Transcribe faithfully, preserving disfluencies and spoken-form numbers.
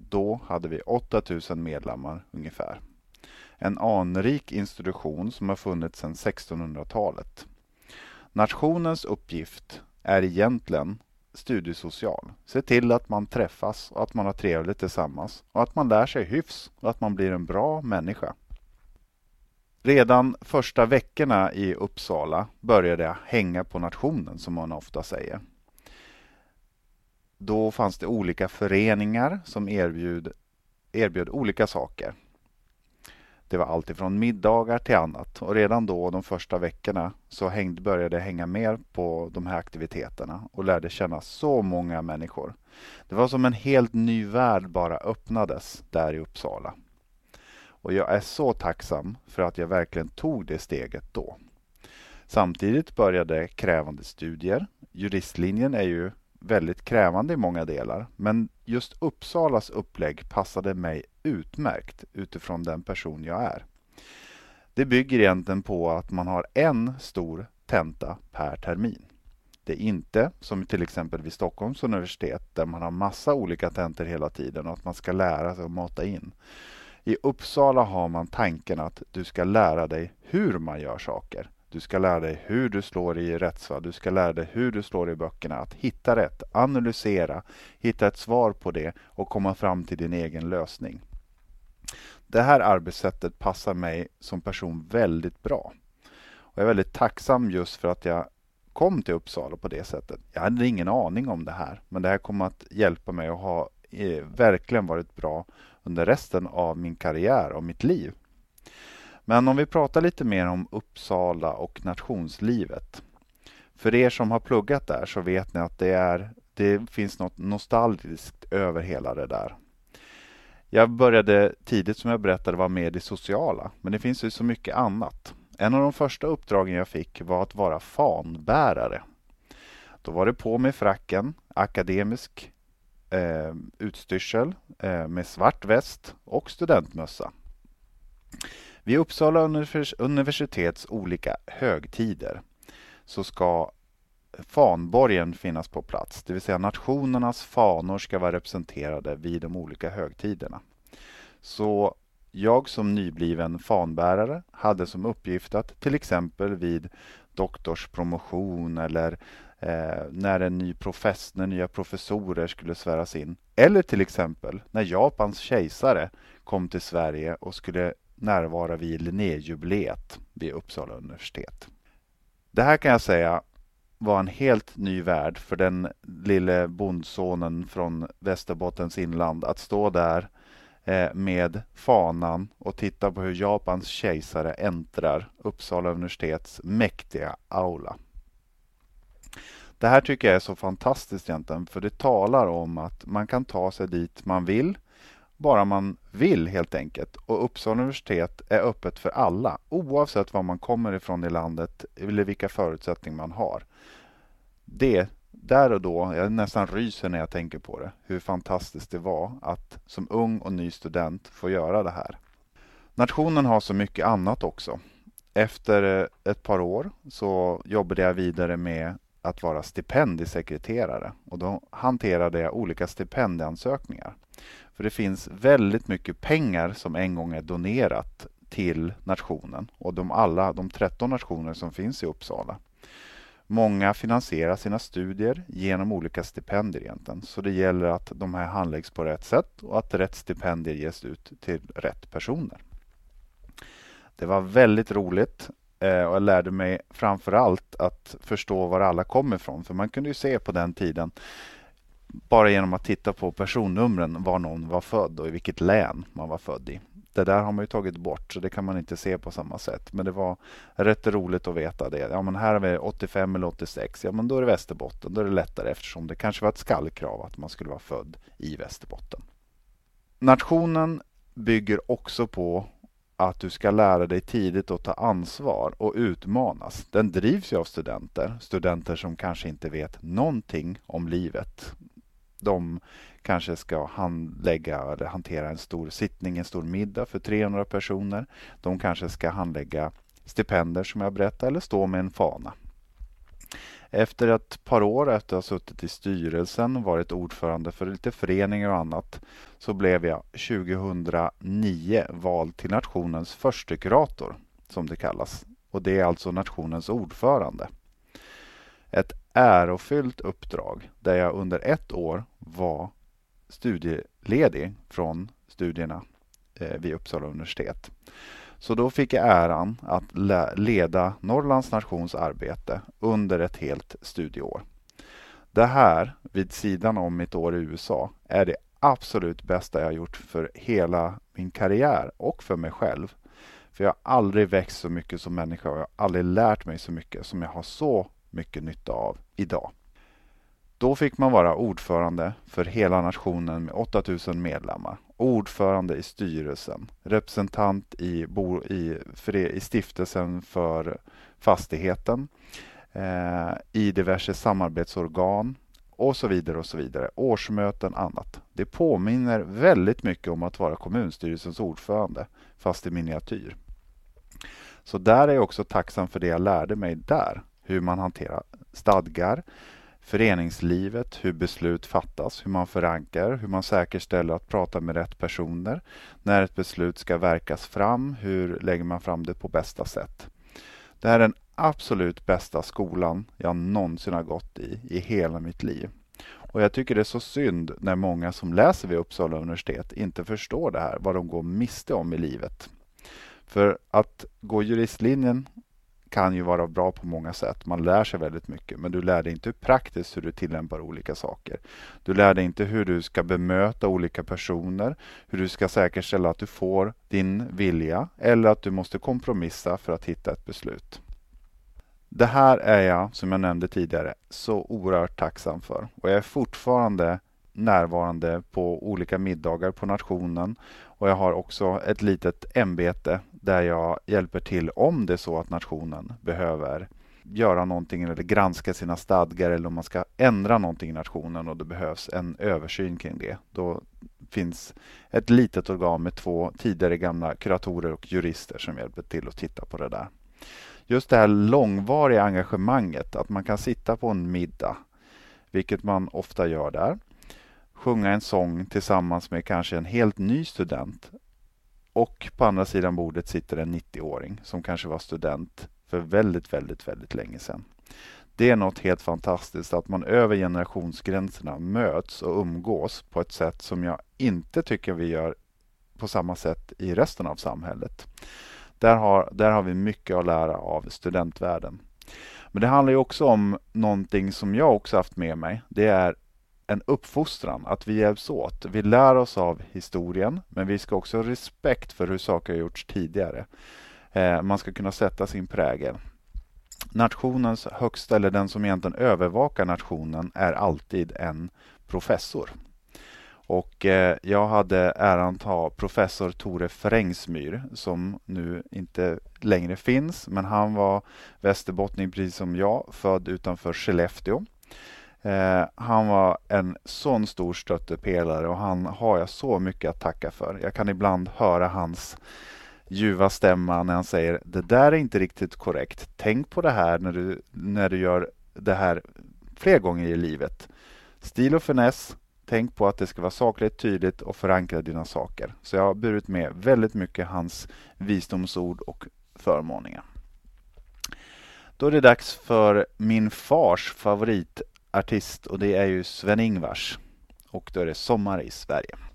Då hade vi åtta tusen medlemmar ungefär. En anrik institution som har funnits sedan sextonhundratalet. Nationens uppgift är egentligen studiesocial. Se till att man träffas och att man har trevligt tillsammans och att man lär sig hyfs och att man blir en bra människa. Redan första veckorna i Uppsala började jag hänga på nationen, som man ofta säger. Då fanns det olika föreningar som erbjöd, erbjöd olika saker. Det var allt ifrån middagar till annat. Och redan då, de första veckorna, så hängde, började jag hänga mer på de här aktiviteterna och lärde känna så många människor. Det var som en helt ny värld bara öppnades där i Uppsala. Och jag är så tacksam för att jag verkligen tog det steget då. Samtidigt började krävande studier. Juristlinjen är ju väldigt krävande i många delar, men just Uppsalas upplägg passade mig utmärkt utifrån den person jag är. Det bygger egentligen på att man har en stor tenta per termin. Det är inte som till exempel vid Stockholms universitet där man har massa olika tentor hela tiden och att man ska lära sig att mata in. I Uppsala har man tanken att du ska lära dig hur man gör saker. Du ska lära dig hur du slår i rättsfall. Du ska lära dig hur du slår i böckerna. Att hitta rätt, analysera, hitta ett svar på det och komma fram till din egen lösning. Det här arbetssättet passar mig som person väldigt bra. Och jag är väldigt tacksam just för att jag kom till Uppsala på det sättet. Jag hade ingen aning om det här. Men det här kommer att hjälpa mig och ha eh, verkligen varit bra under resten av min karriär och mitt liv. Men om vi pratar lite mer om Uppsala och nationslivet. För er som har pluggat där så vet ni att det, är, det finns något nostalgiskt över hela det där. Jag började tidigt, som jag berättade, vara med i sociala. Men det finns ju så mycket annat. En av de första uppdragen jag fick var att vara fanbärare. Då var det på med fracken, akademisk eh, utstyrsel eh, med svart väst och studentmössa. Vid Uppsala universitets olika högtider så ska fanborgen finnas på plats. Det vill säga nationernas fanor ska vara representerade vid de olika högtiderna. Så jag som nybliven fanbärare hade som uppgift att till exempel vid doktorspromotion eller eh, när en ny profess, när nya professorer skulle sväras in. Eller till exempel när Japans kejsare kom till Sverige och skulle närvara vid Linnéjubileet vid Uppsala universitet. Det här kan jag säga var en helt ny värld för den lille bondsonen från Västerbottens inland att stå där eh, med fanan och titta på hur Japans kejsare äntrar Uppsala universitets mäktiga aula. Det här tycker jag är så fantastiskt egentligen, för det talar om att man kan ta sig dit man vill, bara man vill helt enkelt. Och Uppsala universitet är öppet för alla, oavsett var man kommer ifrån i landet eller vilka förutsättningar man har. Det, där och då, jag nästan ryser när jag tänker på det, hur fantastiskt det var att som ung och ny student få göra det här. Nationen har så mycket annat också. Efter ett par år så jobbade jag vidare med att vara stipendiesekreterare och då hanterade jag olika stipendieansökningar. För det finns väldigt mycket pengar som en gång är donerat till nationen och de alla de tretton nationer som finns i Uppsala. Många finansierar sina studier genom olika stipendier egentligen. Så det gäller att de här handläggs på rätt sätt och att rätt stipendier ges ut till rätt personer. Det var väldigt roligt och jag lärde mig framförallt att förstå var alla kommer ifrån. För man kunde ju se på den tiden bara genom att titta på personnumren var någon var född och i vilket län man var född i. Det där har man ju tagit bort så det kan man inte se på samma sätt. Men det var rätt roligt att veta det. Ja, men här har vi åttiofem eller åttiosex. Ja, men då är det Västerbotten. Då är det lättare eftersom det kanske var ett skallkrav att man skulle vara född i Västerbotten. Nationen bygger också på att du ska lära dig tidigt att ta ansvar och utmanas. Den drivs ju av studenter. Studenter som kanske inte vet någonting om livet. De kanske ska handlägga eller hantera en stor sittning, en stor middag för trehundra personer. De kanske ska handlägga stipendier som jag berättade eller stå med en fana. Efter ett par år efter att ha suttit i styrelsen och varit ordförande för lite föreningar och annat så blev jag tjugohundranio vald till nationens första kurator, som det kallas. Och det är alltså nationens ordförande. Ett ärofyllt uppdrag där jag under ett år var studieledig från studierna vid Uppsala universitet. Så då fick jag äran att leda Norrlands nations arbete under ett helt studieår. Det här, vid sidan om mitt år i U S A, är det absolut bästa jag har gjort för hela min karriär och för mig själv. För jag har aldrig växt så mycket som människa och jag har aldrig lärt mig så mycket som jag har så mycket nytta av idag. Då fick man vara ordförande för hela nationen med åtta tusen medlemmar. Ordförande i styrelsen, representant i, bo, i, i stiftelsen för fastigheten, eh, i diverse samarbetsorgan och så vidare och så vidare. Årsmöten, annat. Det påminner väldigt mycket om att vara kommunstyrelsens ordförande, fast i miniatyr. Så där är jag också tacksam för det jag lärde mig där. Hur man hanterar stadgar, föreningslivet, hur beslut fattas, hur man förankrar, hur man säkerställer att prata med rätt personer, när ett beslut ska verkas fram, hur lägger man fram det på bästa sätt. Det här är den absolut bästa skolan jag någonsin har gått i, i hela mitt liv. Och jag tycker det är så synd när många som läser vid Uppsala universitet inte förstår det här, vad de går miste om i livet. För att gå juristlinjen kan ju vara bra på många sätt. Man lär sig väldigt mycket, men du lär dig inte praktiskt hur du tillämpar olika saker. Du lär dig inte hur du ska bemöta olika personer, hur du ska säkerställa att du får din vilja eller att du måste kompromissa för att hitta ett beslut. Det här är jag, som jag nämnde tidigare, så oerhört tacksam för. Och jag är fortfarande närvarande på olika middagar på nationen. Och jag har också ett litet ämbete där jag hjälper till om det är så att nationen behöver göra någonting eller granska sina stadgar eller om man ska ändra någonting i nationen och det behövs en översyn kring det. Då finns ett litet organ med två tidigare gamla kuratorer och jurister som hjälper till att titta på det där. Just det här långvariga engagemanget, att man kan sitta på en middag, vilket man ofta gör där, sjunga en sång tillsammans med kanske en helt ny student och på andra sidan bordet sitter en nittioåring som kanske var student för väldigt, väldigt, väldigt länge sedan. Det är något helt fantastiskt att man över generationsgränserna möts och umgås på ett sätt som jag inte tycker vi gör på samma sätt i resten av samhället. Där har, där har vi mycket att lära av studentvärlden. Men det handlar ju också om någonting som jag också haft med mig. Det är en uppfostran, att vi hjälps åt. Vi lär oss av historien, men vi ska också ha respekt för hur saker har gjorts tidigare. Eh, man ska kunna sätta sin prägel. Nationens högsta, eller den som egentligen övervakar nationen, är alltid en professor. Och eh, jag hade äran att ha professor Tore Frängsmyr som nu inte längre finns, men han var västerbottning precis som jag, född utanför Skellefteå. Eh, han var en sån stor stöttepelare och han har jag så mycket att tacka för. Jag kan ibland höra hans ljuva stämma när han säger: det där är inte riktigt korrekt. Tänk på det här när du, när du gör det här fler gånger i livet. Stil och finess. Tänk på att det ska vara sakligt, tydligt och förankra dina saker. Så jag har burit med väldigt mycket hans visdomsord och förmaningar. Då är det dags för min fars favoritartist och det är ju Sven-Ingvars. Och då är det Sommar i Sverige.